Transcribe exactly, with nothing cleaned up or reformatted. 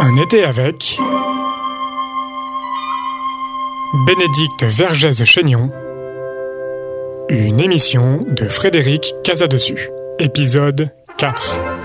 Un été avec Bénédicte Vergès-Chaignon. Une émission de Frédéric Casadessus. Épisode quatre.